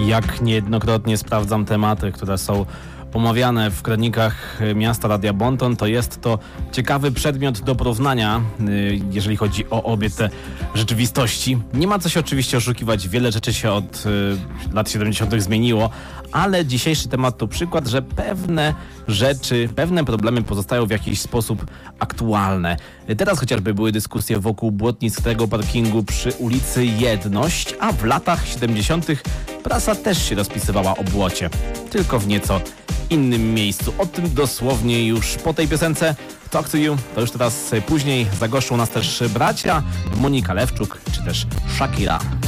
Jak niejednokrotnie sprawdzam tematy, które są omawiane w kronikach miasta Radia Bonton, to jest to ciekawy przedmiot do porównania, jeżeli chodzi o obie te rzeczywistości. Nie ma co się oczywiście oszukiwać, wiele rzeczy się od lat 70. zmieniło, ale dzisiejszy temat to przykład, że pewne rzeczy, pewne problemy pozostają w jakiś sposób aktualne. Teraz chociażby były dyskusje wokół błotnickiego parkingu przy ulicy Jedność, a w latach 70. prasa też się rozpisywała o błocie, tylko w nieco innym miejscu. O tym dosłownie już po tej piosence. Talk to You, to już teraz później zagoszczą nas też bracia Monika Lewczuk czy też Shakira.